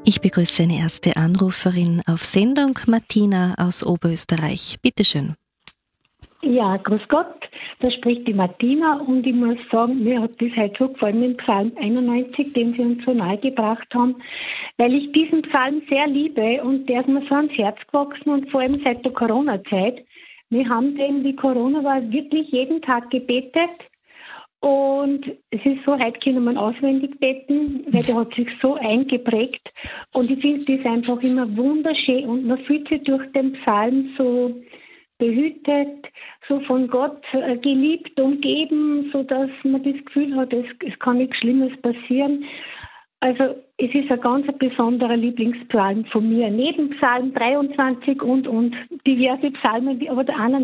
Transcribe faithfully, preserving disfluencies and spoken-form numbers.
Ich begrüße eine erste Anruferin auf Sendung, Martina aus Oberösterreich. Bitte schön. Ja, grüß Gott, da spricht die Martina und ich muss sagen, mir hat das heute so gefallen mit dem Psalm einundneunzig, den Sie uns so nahegebracht haben, weil ich diesen Psalm sehr liebe und der ist mir so ans Herz gewachsen und vor allem seit der Corona-Zeit. Wir haben den, wie Corona war, wirklich jeden Tag gebetet. Und es ist so, heute können wir ihn auswendig beten, weil der hat sich so eingeprägt. Und ich finde das einfach immer wunderschön. Und man fühlt sich durch den Psalm so behütet, so von Gott äh, geliebt, umgeben, so dass man das Gefühl hat, es, es kann nichts Schlimmes passieren. Also es ist ein ganz besonderer Lieblingspsalm von mir. Neben Psalm dreiundzwanzig und, und diverse Psalmen, aber der